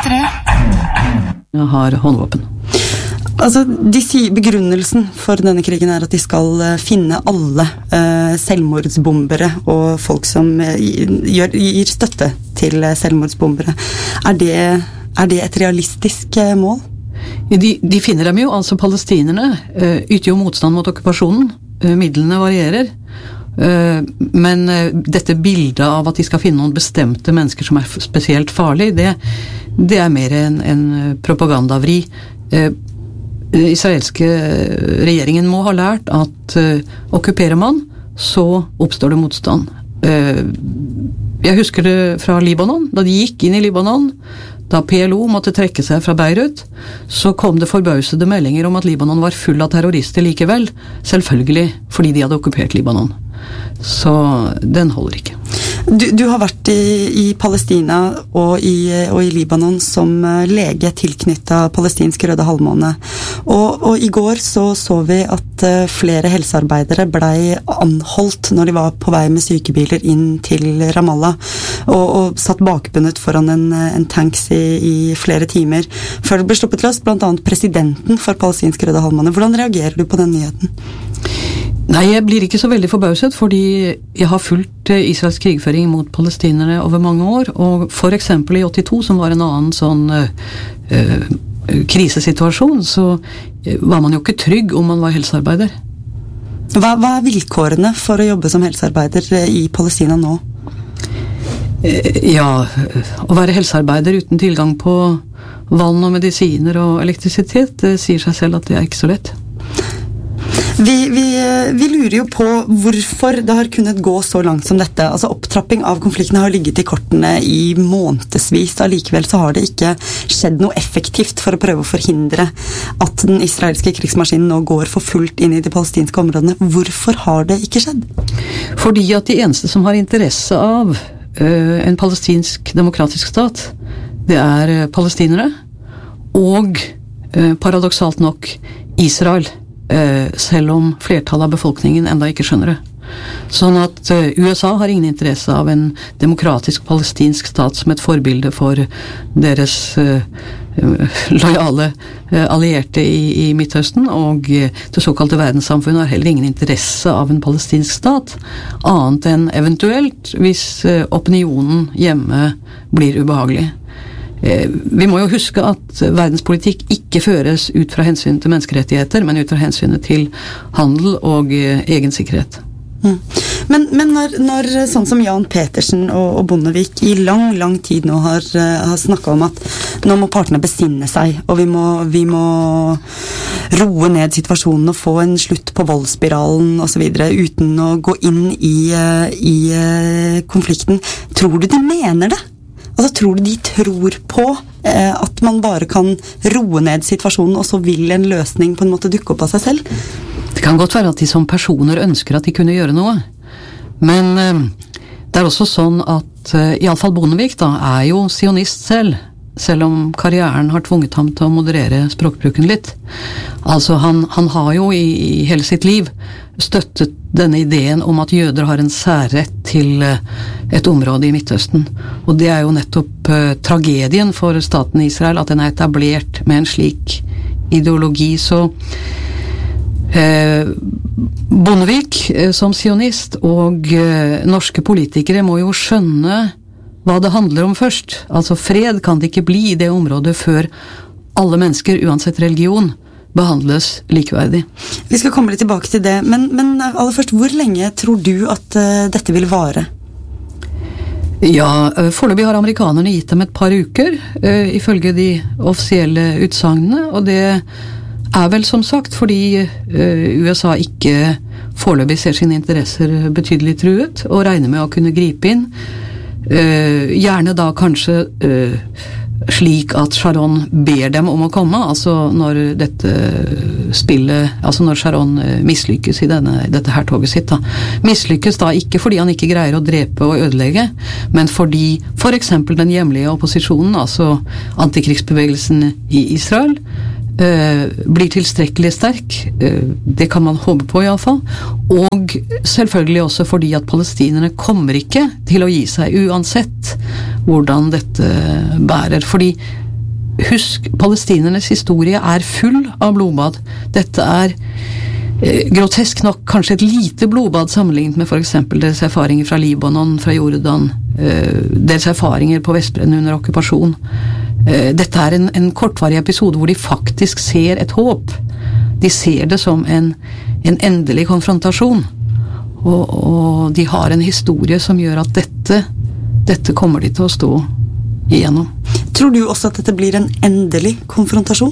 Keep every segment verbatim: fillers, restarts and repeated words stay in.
Jeg har håndvåpen. Altså, de sier begrunnelsen for denne krigen er at de skal finne alle eh, selvmordsbombere og folk som eh, gjør, gir støtte til selvmordsbombere. Er det, er det et realistisk eh, mål? De, de finner dem jo, altså palestinerne uh, yter jo motstand mot okkupasjonen. Uh, midlene varierer. Uh, men uh, dette bildet av at de skal finne noen bestemte mennesker som er spesielt farlige, det, det er mer en, en propagandavri. Uh, Den israelske regjeringen må ha lært at uh, okkuperer man, så oppstår det motstand. Uh, jeg husker det fra Libanon, da de gikk inn i Libanon, da P L O måtte trekke seg fra Beirut, så kom det forbausede meldinger om at Libanon var full av terrorister likevel, selvfølgelig fordi de hadde okkupert Libanon. Så den holder ikke. Du, du har vært i, i Palestina og i, og i Libanon som lege tilknyttet palestinsk Røde Halvmåne. Og, og i går så så vi at flere helsearbeidere blei anholdt når de var på vei med sykebiler inn til Ramallah, og, og satt bakbundet foran en, en tanks i, i flere timer, før det ble sluppet løs, blant annet presidenten for palestinsk Røde Halvmåne. Hvordan reagerer du på den nyheten? Nei, jeg blir ikke så veldig forbauset, fordi jeg har fulgt Israels krigføring mot palestinere over mange år, og for eksempel i åttito, som var en annen sånn uh, uh, krisesituasjon, så var man jo ikke trygg om man var helsearbeider. Hva, hva er vilkårene for å jobbe som helsearbeider i Palestina nå? Uh, ja, å være helsearbeider uten tilgang på vann og medisiner og elektrisitet, det sier seg selv at det er ikke så lett. Vi, vi, vi lurer jo på hvorfor det har kunnet gå så langt som dette. Altså opptrapping av konfliktene har ligget i kortene i månedsvis, og likevel så har det ikke skjedd noe effektivt for å prøve å forhindre at den israelske krigsmaskinen nå går for fullt inn i de palestinske områdene. Hvorfor har det ikke skjedd? Fordi at de eneste som har interesse av uh, en palestinsk demokratisk stat, det er uh, palestinere og uh, paradoksalt nok Israel. Uh, selv om flertallet av befolkningen enda ikke skjønner det. Sånn at uh, U S A har ingen interesse av en demokratisk palestinsk stat som et forbilde for deres uh, uh, lojale uh, allierte i, i Midtøsten, og uh, det såkalte verdenssamfunnet har heller ingen interesse av en palestinsk stat, annet enn eventuelt hvis uh, opinionen hjemme blir ubehagelig. Vi må jo huske at verdenspolitikk ikke føres ut fra hensyn til menneskerettigheter, men ut fra hensynet til handel og egen sikkerhet. Mm. Men, men når, når sånn som Jan Petersen og, og Bondevik i lang, lang tid nå har, har snakket om at nå må partene besinne seg, og vi må, vi må roe ned situasjonen og få en slutt på voldsspiralen og så videre, uten å gå inn i, i konflikten. Tror du de mener det? Altså, tror du de tror på eh, at man bare kan roe ned situasjonen, og så vil en løsning på en måte dukke opp av seg selv? Det kan godt være at de som personer ønsker at de kunne gjøre noe. Men eh, det er også sånn at eh, i alle fall Bondevik da, er jo sionist selv, selv om karrieren har tvunget ham til å moderere språkbruken litt. Altså, han, han har jo i, i hele sitt liv støttet denne ideen om at jøder har en særrett til et område i Midtøsten. Og det er jo nettopp uh, tragedien for staten Israel, at den er etablert med en slik ideologi. Så uh, Bondevik uh, som sionist og uh, norske politikere må jo skjønne hva det handler om først. Altså, fred kan det ikke bli i det området før alle mennesker, uansett religion, behandles likeverdig. Vi skal komme litt tilbake til det, men, men aller først, hvor lenge tror du at uh, dette vil vare? Ja, foreløpig har amerikanerne gitt dem et par uker, uh, ifølge de offisielle utsagnene, og det er vel som sagt fordi uh, U S A ikke foreløpig ser sine interesser betydelig truet, og regner med å kunne gripe inn. Uh, gjerne da kanskje uh, slik at Sharon ber dem om å komme, altså når dette spillet, altså når Sharon mislykkes i denne, dette her toget sitt da. Mislykkes da ikke fordi han ikke greier å drepe og ødelegge, men fordi for eksempel den hjemlige opposisjonen, altså antikrigsbevegelsen i Israel, Uh, blir tilstrekkelig sterk, uh, det kan man håpe på i alle fall, og selvfølgelig også fordi at palestinerne kommer ikke til å gi seg uansett hvordan dette bærer, fordi husk, palestinernes historie er full av blodbad. Dette er eh, grotesk nok kanskje et lite blodbad sammenlignet med for eksempel deres erfaringer fra Libanon, fra Jordan, eh, deres erfaringer på Vestbredden under okkupasjon. Eh, dette er en, en kortvarig episode hvor de faktisk ser et håp. De ser det som en, en endelig konfrontasjon. Og, og de har en historie som gjør at dette, dette kommer de til å stå igjennom. Tror du også at dette blir en endelig konfrontasjon?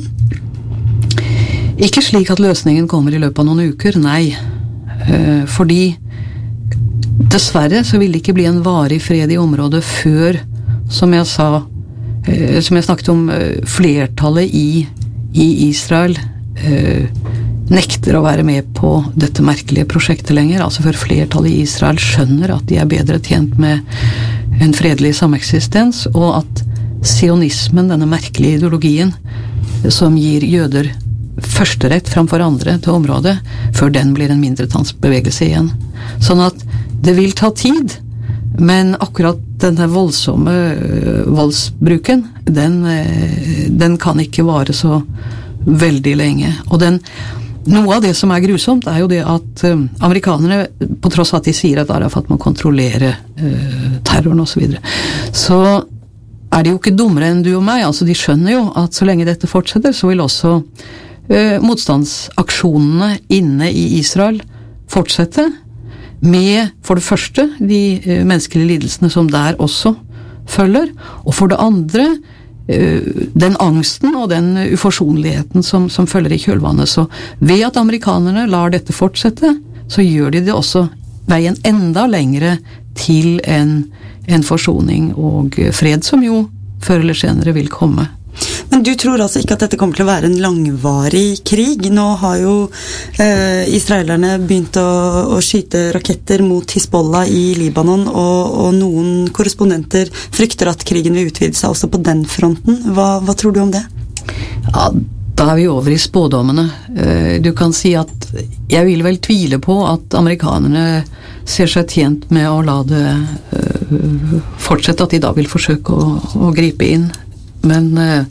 Ikke slik at løsningen kommer i løpet av noen uker, nei. Eh, fordi dessverre så vil det ikke bli en varig fred i området før, som jeg sa, eh, som jeg snakket om, eh, flertallet i, i Israel eh, nekter å være med på dette merkelige prosjektet lenger, altså før flertallet i Israel skjønner at de er bedre tjent med en fredelig sameksistens, og at sionismen, denne merkelige ideologien som gir jøder førsterett framfor andre til området, før den blir en mindretallsbevegelse igjen. Sånn at det vil ta tid, men akkurat denne voldsomme voldsbruken, den, den kan ikke vare så veldig lenge. Og den Noe av det som er grusomt er jo det at uh, amerikanere, på tross av at de sier at Arafat må kontrollere uh, terroren og så videre, så er de jo ikke dummere enn du og meg. Altså de skjønner jo at så lenge dette fortsetter, så vil også uh, motstandsaksjonene inne i Israel fortsette med, for det første, de uh, menneskelige lidelsene som der også følger, og for det andre den angsten og den uforsonligheten som, som følger i kjølvannet. Så ved at amerikanerne lar dette fortsette, så gjør de det også veien enda lengre til en, en forsoning og fred som jo før eller senere vil komme. Men du tror altså ikke at dette kommer til å være en langvarig krig? Nå har jo eh, israelerne begynt å, å skyte raketter mot Hizbollah i Libanon, og, og noen korrespondenter frykter at krigen vil utvide seg også på den fronten. Hva, hva tror du om det? Ja, da er vi over i spådommene. Eh, du kan si at jeg vil vel tvile på at amerikanerne ser seg tjent med å la det eh, fortsette, at de da vil forsøke å, å gripe inn. Men eh,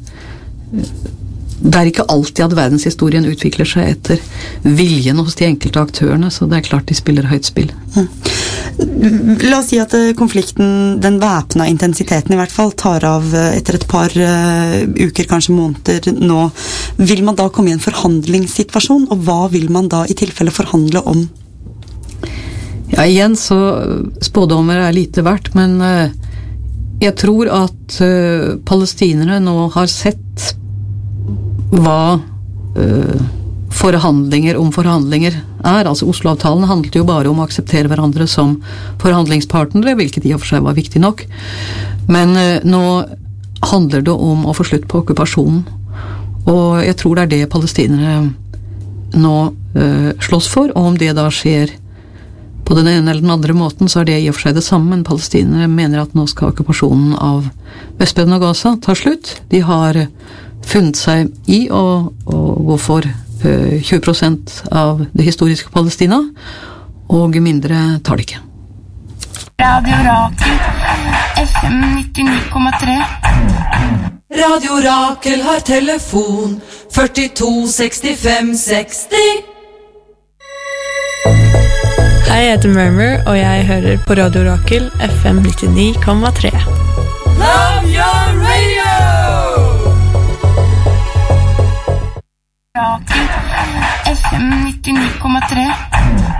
det er ikke alltid at verdenshistorien utvikler seg etter viljen hos de enkelte aktørene, så det er klart de spiller høyt spill. Mm. La oss si at konflikten, den væpna intensiteten i hvert fall, tar av etter et par uh, uker, kanskje måneder nå. Vil man da komme i en forhandlingssituasjon, og hva vil man da i tilfelle forhandle om? Ja, igjen så spådommer er lite verdt, men uh, jeg tror at uh, palestinere nå har sett hva uh, forhandlinger om forhandlinger er. Altså Oslo-avtalen handlet jo bare om å akseptere hverandre som forhandlingspartnere, hvilket i og for seg var viktig nok. Men uh, nå handler det om å få slutt på okkupasjonen. Og jeg tror det er det palestinere nå uh, slåss for, og om det da skjer på den ene eller den andre måten, så er det i og for seg det samme, men palestinere mener at nå skal okkupasjonen av Vestbredden og Gaza ta slutt. De har funnet seg i å, å gå for uh, tjue prosent av det historiske Palestina, og mindre tar det ikke. Radio Rakel, F M nittini komma tre. Radio Rakel har telefon førtito sekstifem seksti. Hei, jeg heter Murmur, og jeg hører på Radio Rakel, F M nittini komma tre. Love your radio! Rakel, F M nittini komma tre.